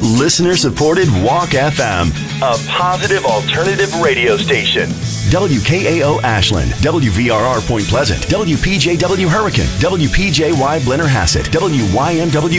Listener-supported Walk FM, a positive alternative radio station. WKAO Ashland, WVRR Point Pleasant, WPJW Hurricane, WPJY Blennerhassett, WYMW